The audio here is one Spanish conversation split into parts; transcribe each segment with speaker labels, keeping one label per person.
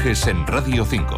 Speaker 1: Viajes en Radio 5.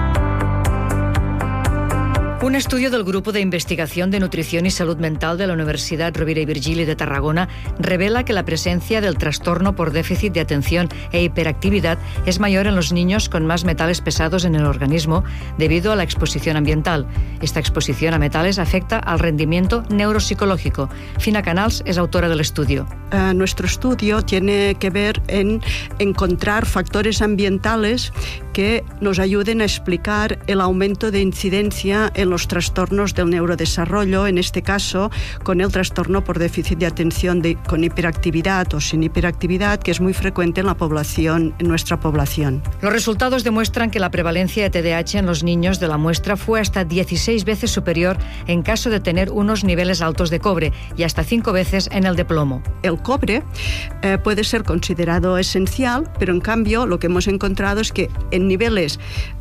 Speaker 2: Un estudio del Grupo de Investigación de Nutrición y Salud Mental de la Universidad Rovira i Virgili de Tarragona revela que la presencia del trastorno por déficit de atención e hiperactividad es mayor en los niños con más metales pesados en el organismo debido a la exposición ambiental. Esta exposición a metales afecta al rendimiento neuropsicológico. Fina Canals es autora del estudio.
Speaker 3: Nuestro estudio tiene que ver en encontrar factores ambientales que nos ayuden a explicar el aumento de incidencia en los trastornos del neurodesarrollo, en este caso con el trastorno por déficit de atención con hiperactividad o sin hiperactividad, que es muy frecuente en nuestra población.
Speaker 2: Los resultados demuestran que la prevalencia de TDAH en los niños de la muestra fue hasta 16 veces superior en caso de tener unos niveles altos de cobre y hasta 5 veces en el de plomo.
Speaker 3: El cobre puede ser considerado esencial, pero en cambio lo que hemos encontrado es que en niveles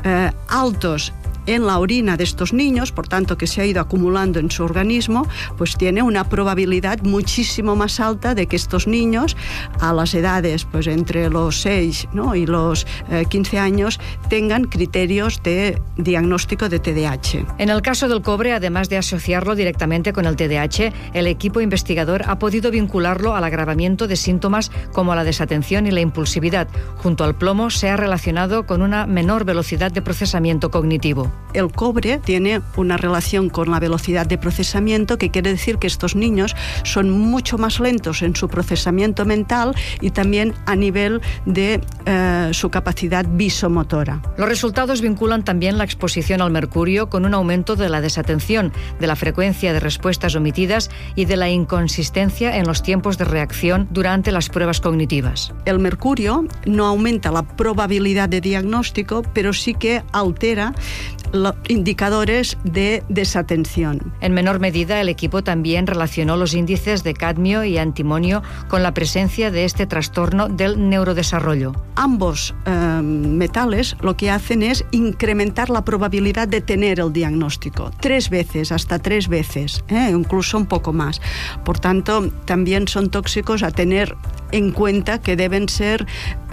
Speaker 3: altos en la orina de estos niños, por tanto que se ha ido acumulando en su organismo, pues tiene una probabilidad muchísimo más alta de que estos niños a las edades pues entre los 6 y los 15 años tengan criterios de diagnóstico de TDAH.
Speaker 2: En el caso del cobre, además de asociarlo directamente con el TDAH, el equipo investigador ha podido vincularlo al agravamiento de síntomas como la desatención y la impulsividad. Junto al plomo se ha relacionado con una menor velocidad de procesamiento cognitivo.
Speaker 3: El cobre tiene una relación con la velocidad de procesamiento, que quiere decir que estos niños son mucho más lentos en su procesamiento mental y también a nivel de su capacidad visomotora.
Speaker 2: Los resultados vinculan también la exposición al mercurio con un aumento de la desatención, de la frecuencia de respuestas omitidas y de la inconsistencia en los tiempos de reacción durante las pruebas cognitivas.
Speaker 3: El mercurio no aumenta la probabilidad de diagnóstico, pero sí que altera los indicadores de desatención.
Speaker 2: En menor medida, el equipo también relacionó los índices de cadmio y antimonio con la presencia de este trastorno del neurodesarrollo.
Speaker 3: Ambos metales lo que hacen es incrementar la probabilidad de tener el diagnóstico. 3 veces, hasta 3 veces, incluso un poco más. Por tanto, también son tóxicos a tener en cuenta, que deben ser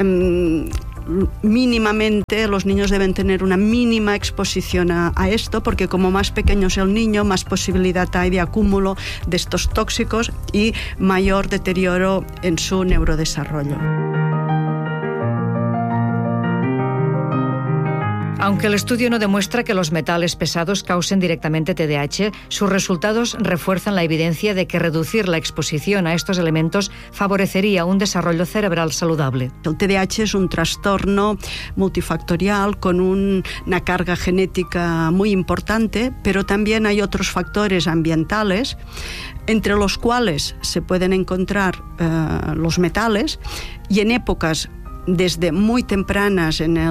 Speaker 3: mínimamente, los niños deben tener una mínima exposición a esto, porque como más pequeño es el niño, más posibilidad hay de acúmulo de estos tóxicos y mayor deterioro en su neurodesarrollo.
Speaker 2: Aunque el estudio no demuestra que los metales pesados causen directamente TDAH, sus resultados refuerzan la evidencia de que reducir la exposición a estos elementos favorecería un desarrollo cerebral saludable.
Speaker 3: El TDAH es un trastorno multifactorial con una carga genética muy importante, pero también hay otros factores ambientales, entre los cuales se pueden encontrar los metales, y en épocas desde muy tempranas en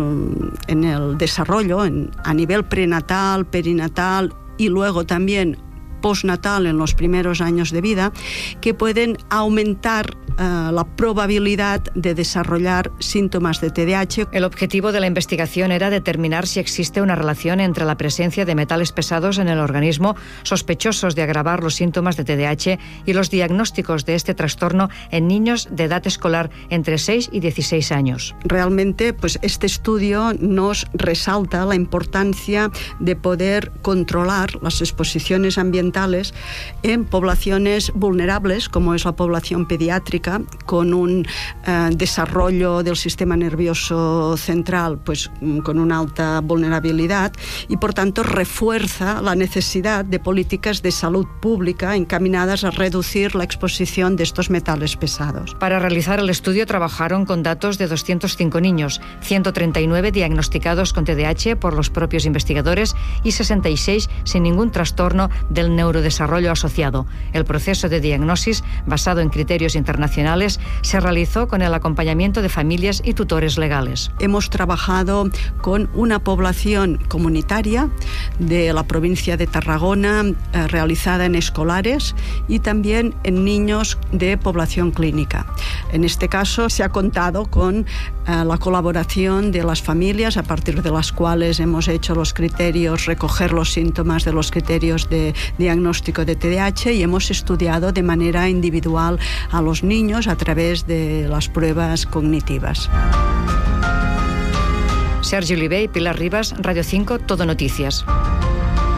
Speaker 3: el desarrollo, a nivel prenatal, perinatal y luego también postnatal en los primeros años de vida, que pueden aumentar la probabilidad de desarrollar síntomas de TDAH.
Speaker 2: El objetivo de la investigación era determinar si existe una relación entre la presencia de metales pesados en el organismo sospechosos de agravar los síntomas de TDAH y los diagnósticos de este trastorno en niños de edad escolar entre 6 y 16 años.
Speaker 3: Realmente, pues este estudio nos resalta la importancia de poder controlar las exposiciones ambientales en poblaciones vulnerables, como es la población pediátrica, con un desarrollo del sistema nervioso central pues con una alta vulnerabilidad, y por tanto refuerza la necesidad de políticas de salud pública encaminadas a reducir la exposición de estos metales pesados.
Speaker 2: Para realizar el estudio trabajaron con datos de 205 niños, 139 diagnosticados con TDAH por los propios investigadores y 66 sin ningún trastorno del neurodesarrollo asociado. El proceso de diagnosis, basado en criterios internacionales, se realizó con el acompañamiento de familias y tutores legales.
Speaker 3: Hemos trabajado con una población comunitaria de la provincia de Tarragona, realizada en escolares y también en niños de población clínica. En este caso se ha contado con la colaboración de las familias, a partir de las cuales hemos hecho los criterios, recoger los síntomas de los criterios de diagnóstico de TDAH, y hemos estudiado de manera individual a los niños a través de las pruebas cognitivas.
Speaker 2: Sergi Oliver y Pilar Rivas, Radio 5, Todo Noticias.